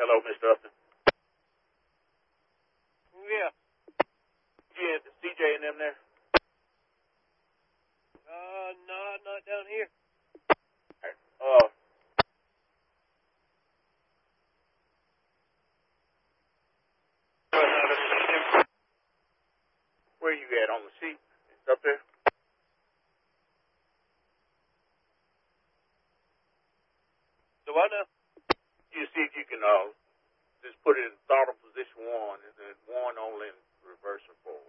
Hello, Mr. Upton. Yeah. Yeah, the CJ and them there. No, not down here. Where you at, on the seat? It's up there? Do I know? You see if you can just put it in throttle position 1 and then 1 only in reverser forward.